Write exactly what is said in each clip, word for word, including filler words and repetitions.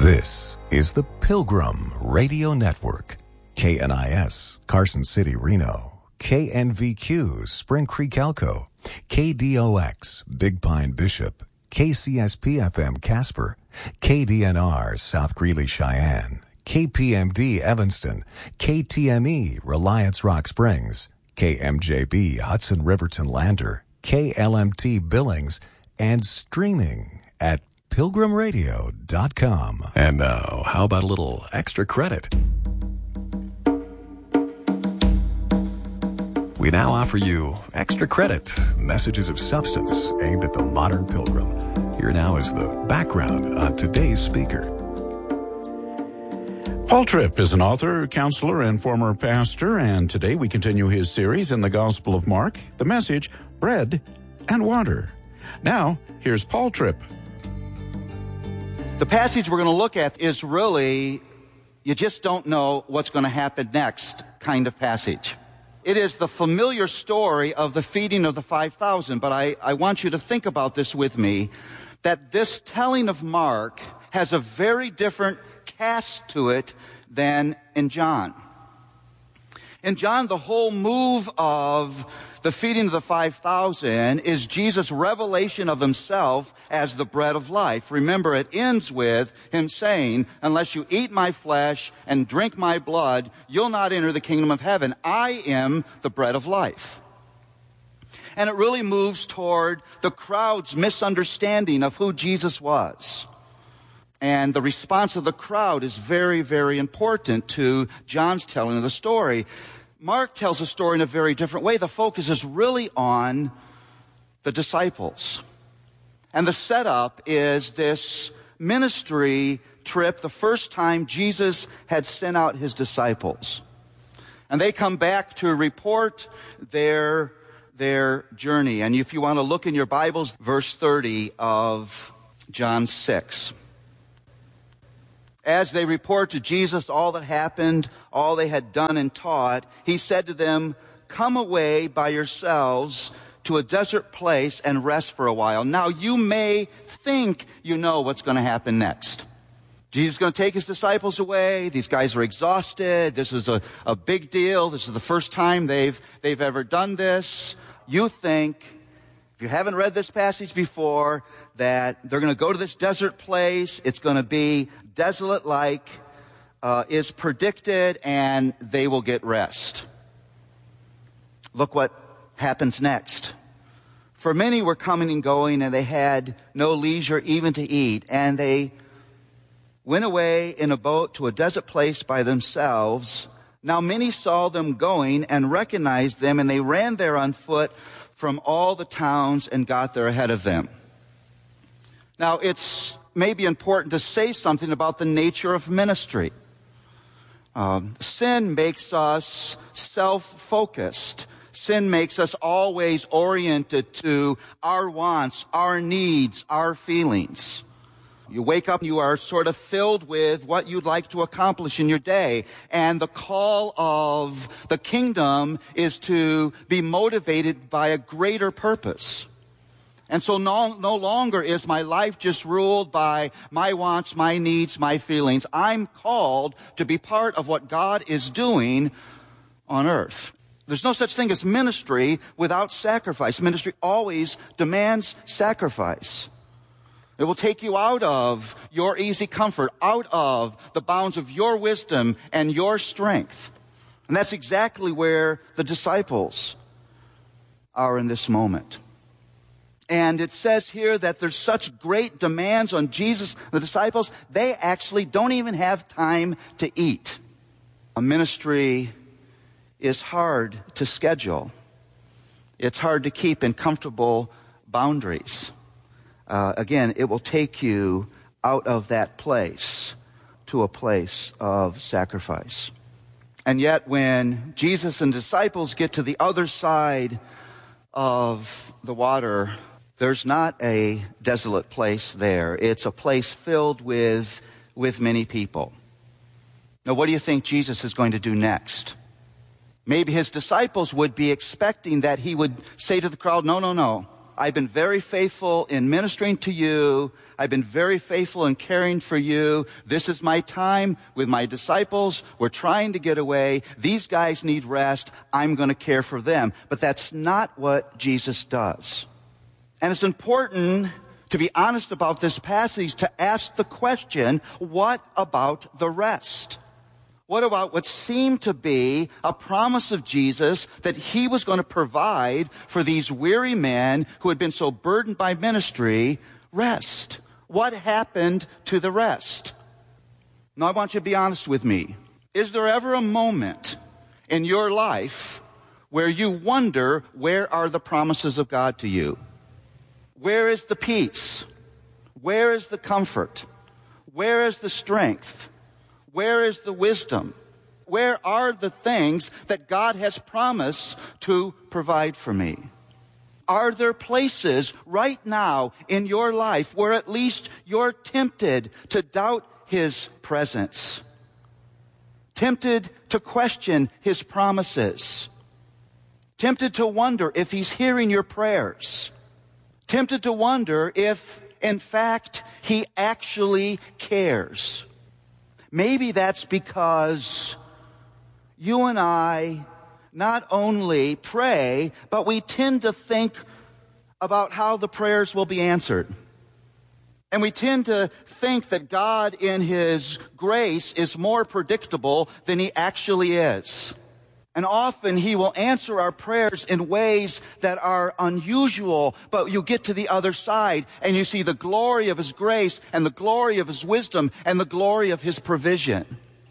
This is the Pilgrim Radio Network. K N I S, Carson City, Reno. K N V Q, Spring Creek, Elko. K D O X, Big Pine, Bishop. K C S P F M, Casper. K D N R, South Greeley, Cheyenne. K P M D, Evanston. K T M E, Reliance Rock Springs. K M J B, Hudson Riverton, Lander. K L M T, Billings. And streaming at pilgrim radio dot com. And now, how about a little extra credit? We now offer you Extra Credit, messages of substance aimed at the modern pilgrim. Here now is the background on today's speaker. Paul Tripp is an author, counselor, and former pastor, and today we continue his series in the Gospel of Mark, the message, Bread and Water. Now, here's Paul Tripp. The passage we're going to look at is really, you just don't know what's going to happen next kind of passage. It is the familiar story of the feeding of the five thousand, but I, I want you to think about this with me, that this telling of Mark has a very different cast to it than in John. In John, the whole move of the feeding of the five thousand is Jesus' revelation of himself as the bread of life. Remember, it ends with him saying, unless you eat my flesh and drink my blood, you'll not enter the kingdom of heaven. I am the bread of life. And it really moves toward the crowd's misunderstanding of who Jesus was. And the response of the crowd is very, very important to John's telling of the story. Mark tells the story in a very different way. The focus is really on the disciples. And the setup is this ministry trip, the first time Jesus had sent out his disciples. And they come back to report their, their journey. And if you want to look in your Bibles, verse thirty of John six. As they report to Jesus all that happened, all they had done and taught, he said to them, come away by yourselves to a desert place and rest for a while. Now you may think you know what's going to happen next. Jesus is going to take his disciples away. These guys are exhausted. This is a, a big deal. This is the first time they've, they've ever done this. You think, if you haven't read this passage before, that they're going to go to this desert place. It's going to be desolate like uh, is predicted, and they will get rest. Look what happens next. For many were coming and going, and they had no leisure even to eat. And they went away in a boat to a desert place by themselves. Now many saw them going and recognized them, and they ran there on foot from all the towns and got there ahead of them. Now, it's maybe important to say something about the nature of ministry. Um, sin makes us self-focused. Sin makes us always oriented to our wants, our needs, our feelings. You wake up, you are sort of filled with what you'd like to accomplish in your day. And the call of the kingdom is to be motivated by a greater purpose. And so no, no longer is my life just ruled by my wants, my needs, my feelings. I'm called to be part of what God is doing on earth. There's no such thing as ministry without sacrifice. Ministry always demands sacrifice. It will take you out of your easy comfort, out of the bounds of your wisdom and your strength. And that's exactly where the disciples are in this moment. And it says here that there's such great demands on Jesus, the disciples, they actually don't even have time to eat. A ministry is hard to schedule. It's hard to keep in comfortable boundaries. Uh, again, it will take you out of that place to a place of sacrifice. And yet when Jesus and disciples get to the other side of the water, there's not a desolate place there. It's a place filled with, with many people. Now, what do you think Jesus is going to do next? Maybe his disciples would be expecting that he would say to the crowd, no, no, no. I've been very faithful in ministering to you. I've been very faithful in caring for you. This is my time with my disciples. We're trying to get away. These guys need rest. I'm going to care for them. But that's not what Jesus does. And it's important to be honest about this passage, to ask the question, what about the rest? What about what seemed to be a promise of Jesus that he was going to provide for these weary men who had been so burdened by ministry, rest? What happened to the rest? Now I want you to be honest with me. Is there ever a moment in your life where you wonder, where are the promises of God to you? Where is the peace? Where is the comfort? Where is the strength? Where is the wisdom? Where are the things that God has promised to provide for me? Are there places right now in your life where at least you're tempted to doubt his presence? Tempted to question his promises? Tempted to wonder if he's hearing your prayers? Tempted to wonder if, in fact, he actually cares? Maybe that's because you and I not only pray, but we tend to think about how the prayers will be answered. And we tend to think that God in his grace is more predictable than he actually is. And often he will answer our prayers in ways that are unusual, but you get to the other side and you see the glory of his grace and the glory of his wisdom and the glory of his provision.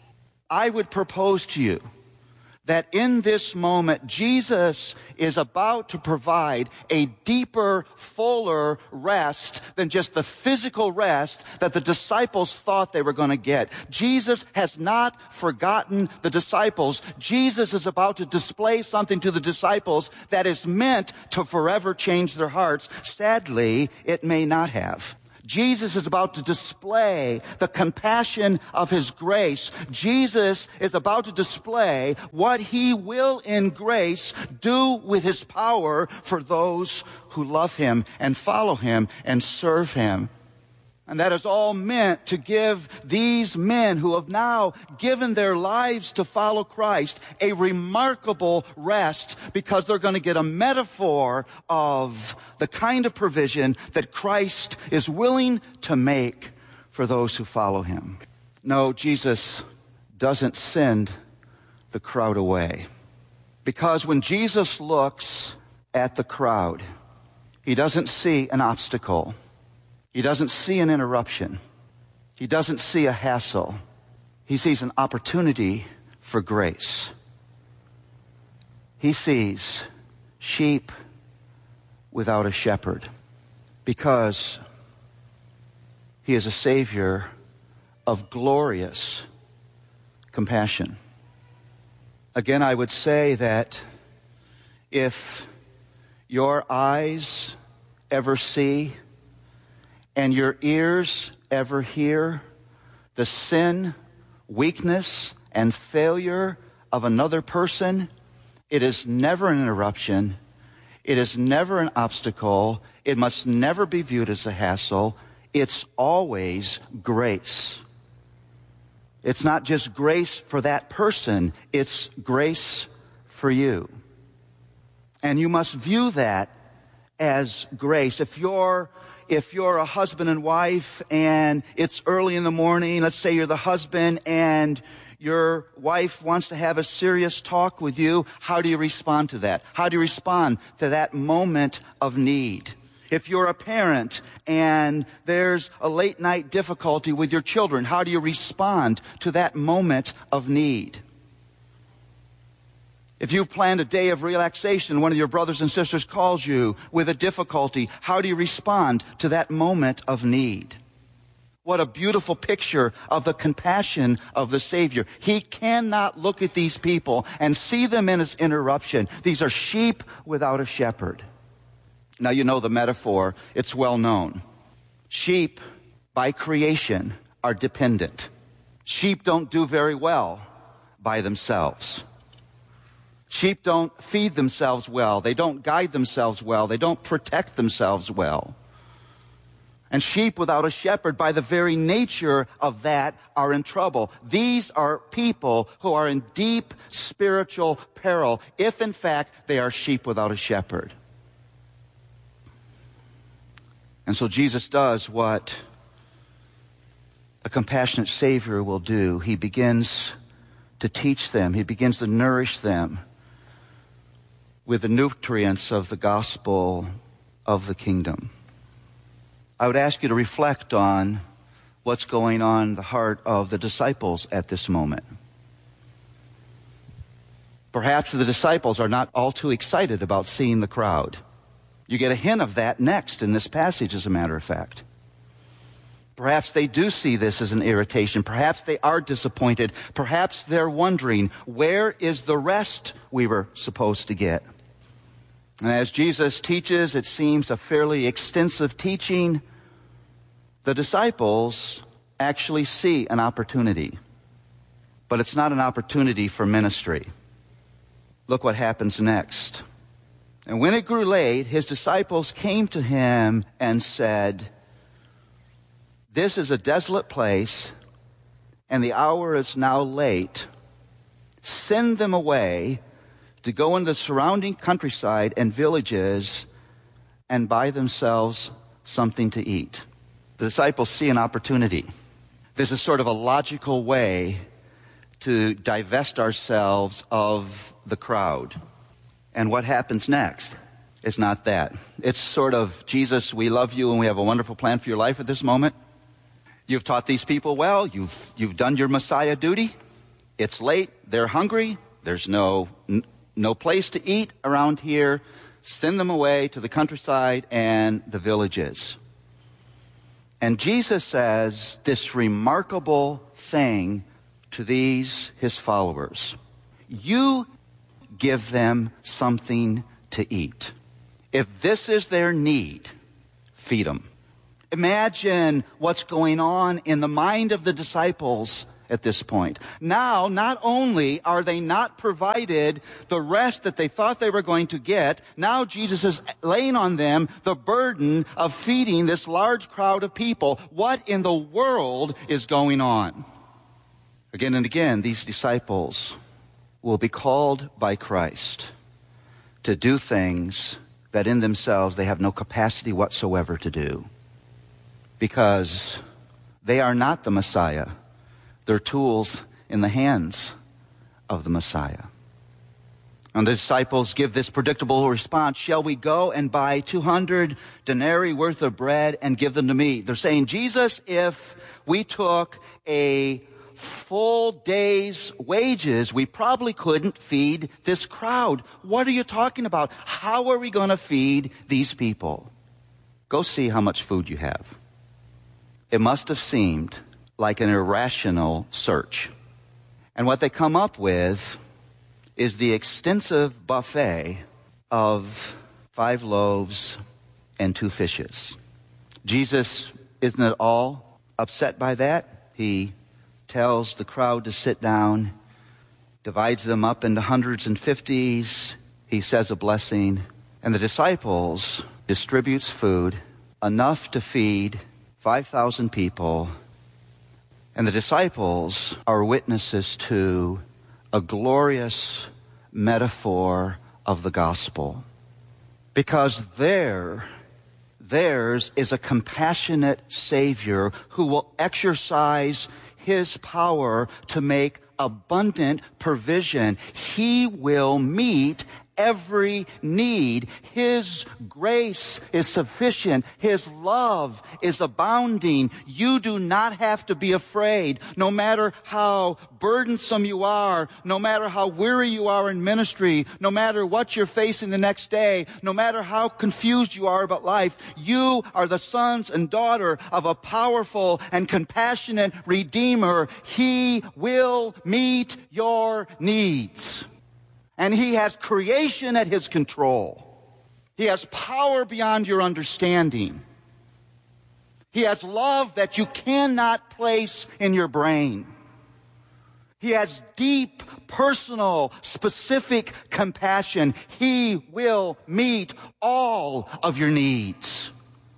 I would propose to you that in this moment, Jesus is about to provide a deeper, fuller rest than just the physical rest that the disciples thought they were going to get. Jesus has not forgotten the disciples. Jesus is about to display something to the disciples that is meant to forever change their hearts. Sadly, it may not have. Jesus is about to display the compassion of his grace. Jesus is about to display what he will in grace do with his power for those who love him and follow him and serve him. And that is all meant to give these men who have now given their lives to follow Christ a remarkable rest, because they're going to get a metaphor of the kind of provision that Christ is willing to make for those who follow him. No, Jesus doesn't send the crowd away. Because when Jesus looks at the crowd, he doesn't see an obstacle. He doesn't see an interruption. He doesn't see a hassle. He sees an opportunity for grace. He sees sheep without a shepherd, because he is a Savior of glorious compassion. Again, I would say that if your eyes ever see and your ears ever hear the sin, weakness, and failure of another person, it is never an interruption. It is never an obstacle. It must never be viewed as a hassle. It's always grace. It's not just grace for that person. It's grace for you. And you must view that as grace. If you're If you're a husband and wife and it's early in the morning, let's say you're the husband and your wife wants to have a serious talk with you, how do you respond to that? How do you respond to that moment of need? If you're a parent and there's a late night difficulty with your children, how do you respond to that moment of need? If you've planned a day of relaxation, one of your brothers and sisters calls you with a difficulty, how do you respond to that moment of need? What a beautiful picture of the compassion of the Savior. He cannot look at these people and see them in as interruption. These are sheep without a shepherd. Now you know the metaphor. It's well known. Sheep, by creation, are dependent. Sheep don't do very well by themselves. Sheep don't feed themselves well. They don't guide themselves well. They don't protect themselves well. And sheep without a shepherd, by the very nature of that, are in trouble. These are people who are in deep spiritual peril, if in fact they are sheep without a shepherd. And so Jesus does what a compassionate Savior will do. He begins to teach them. He begins to nourish them with the nutrients of the gospel of the kingdom. I would ask you to reflect on what's going on in the heart of the disciples at this moment. Perhaps the disciples are not all too excited about seeing the crowd. You get a hint of that next in this passage, as a matter of fact. Perhaps they do see this as an irritation. Perhaps they are disappointed. Perhaps they're wondering, where is the rest we were supposed to get? And as Jesus teaches, it seems a fairly extensive teaching, the disciples actually see an opportunity. But it's not an opportunity for ministry. Look what happens next. And when it grew late, his disciples came to him and said, "This is a desolate place, and the hour is now late. Send them away to go into the surrounding countryside and villages and buy themselves something to eat." The disciples see an opportunity. This is sort of a logical way to divest ourselves of the crowd. And what happens next is not that. It's sort of, Jesus, we love you and we have a wonderful plan for your life at this moment. You've taught these people well. You've, you've done your Messiah duty. It's late. They're hungry. There's no... N- No place to eat around here. Send them away to the countryside and the villages. And Jesus says this remarkable thing to these, his followers. You give them something to eat. If this is their need, feed them. Imagine what's going on in the mind of the disciples at this point. Now, not only are they not provided the rest that they thought they were going to get, now Jesus is laying on them the burden of feeding this large crowd of people. What in the world is going on? Again and again, these disciples will be called by Christ to do things that in themselves they have no capacity whatsoever to do, because they are not the Messiah. They're tools in the hands of the Messiah. And the disciples give this predictable response, "Shall we go and buy two hundred denarii worth of bread and give them to me?" They're saying, "Jesus, if we took a full day's wages, we probably couldn't feed this crowd. What are you talking about? How are we going to feed these people? Go see how much food you have." It must have seemed like an irrational search. And what they come up with is the extensive buffet of five loaves and two fishes. Jesus isn't at all upset by that. He tells the crowd to sit down, divides them up into hundreds and fifties. He says a blessing, and the disciples distributes food, enough to feed five thousand people. And the disciples are witnesses to a glorious metaphor of the gospel. Because there, theirs is a compassionate Savior who will exercise his power to make abundant provision. He will meet every need. His grace is sufficient. His love is abounding. You do not have to be afraid. No matter how burdensome you are, no matter how weary you are in ministry, no matter what you're facing the next day, no matter how confused you are about life, you are the sons and daughter of a powerful and compassionate Redeemer. He will meet your needs. And he has creation at his control. He has power beyond your understanding. He has love that you cannot place in your brain. He has deep, personal, specific compassion. He will meet all of your needs.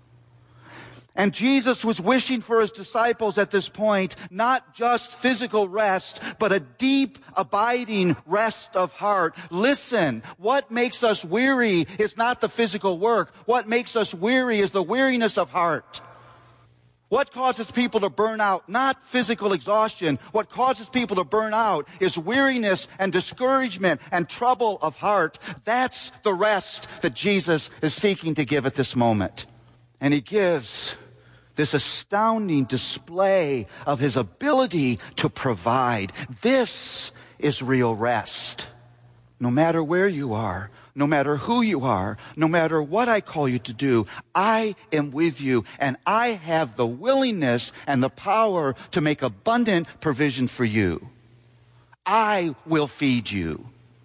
And Jesus was wishing for his disciples at this point, not just physical rest, but a deep, abiding rest of heart. Listen, what makes us weary is not the physical work. What makes us weary is the weariness of heart. What causes people to burn out? Not physical exhaustion. What causes people to burn out is weariness and discouragement and trouble of heart. That's the rest that Jesus is seeking to give at this moment. And he gives this astounding display of his ability to provide. This is real rest. No matter where you are, no matter who you are, no matter what I call you to do, I am with you, and I have the willingness and the power to make abundant provision for you. I will feed you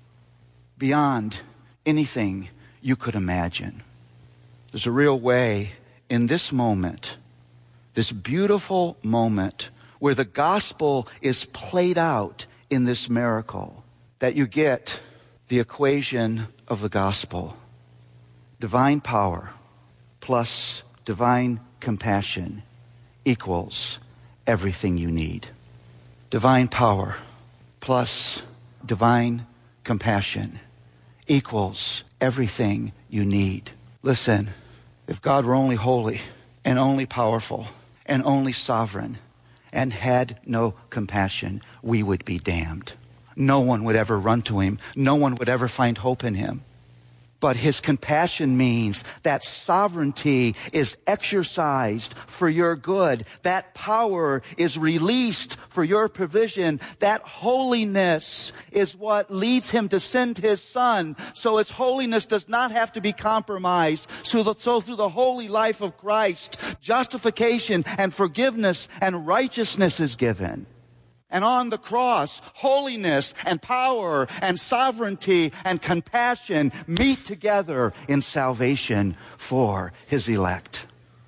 beyond anything you could imagine. There's a real way in this moment, this beautiful moment where the gospel is played out in this miracle, that you get the equation of the gospel. Divine power plus divine compassion equals everything you need. Divine power plus divine compassion equals everything you need. Listen, if God were only holy and only powerful and only sovereign and had no compassion, we would be damned. No one would ever run to him. No one would ever find hope in him. But his compassion means that sovereignty is exercised for your good. That power is released for your provision. That holiness is what leads him to send his son. So his holiness does not have to be compromised. So, that, so through the holy life of Christ, justification and forgiveness and righteousness is given. And on the cross, holiness and power and sovereignty and compassion meet together in salvation for his elect.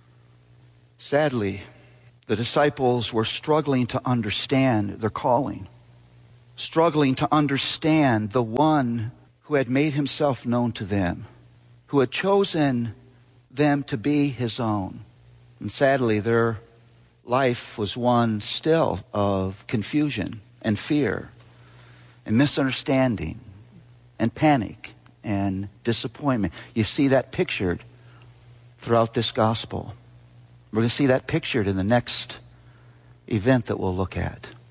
Sadly, the disciples were struggling to understand their calling, struggling to understand the one who had made himself known to them, who had chosen them to be his own. And sadly, their life was one still of confusion and fear and misunderstanding and panic and disappointment. You see that pictured throughout this gospel. We're going to see that pictured in the next event that we'll look at.